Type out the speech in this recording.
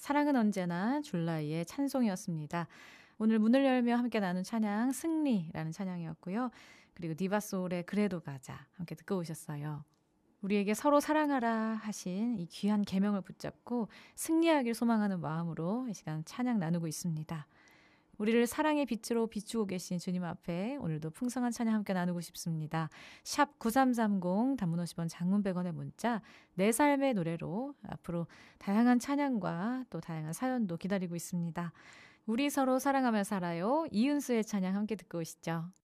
사랑은 언제나 줄라이의 찬송이었습니다. 오늘 문을 열며 함께 나눈 찬양 승리라는 찬양이었고요. 그리고 디바소울의 그래도 가자 함께 듣고 오셨어요. 우리에게 서로 사랑하라 하신 이 귀한 계명을 붙잡고 승리하길 소망하는 마음으로 이 시간 찬양 나누고 있습니다. 우리를 사랑의 빛으로 비추고 계신 주님 앞에 오늘도 풍성한 찬양 함께 나누고 싶습니다. 샵 9330 단문 50원 장문 100원의 문자 내 삶의 노래로 앞으로 다양한 찬양과 또 다양한 사연도 기다리고 있습니다. 우리 서로 사랑하며 살아요. 이은수의 찬양 함께 듣고 오시죠.